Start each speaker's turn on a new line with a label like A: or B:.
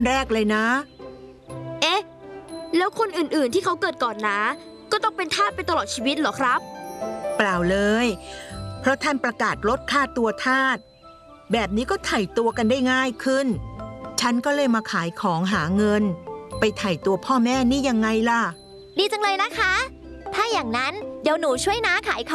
A: แรกเลยนะ
B: เอ๊ะแล้วคนอื่นๆที่เขาเกิดก่อนนะก็ต้องเป็นทาสไปตลอดชีวิตเหรอครับ
A: เปล่าเลย เพราะท่านประกาศลดค่าตัวทาสแบบนี้ก็ไถ่ตัวกันได้ง่ายขึ้น ฉันก็เลยมาขายของหาเงิน ไปไถ่ตัวพ่อแม่นี่ยังไงล่ะ
C: ดีจังเลยนะคะ ถ้าอย่างนั้นเดี๋ยวหนูช่วยน้าขายของ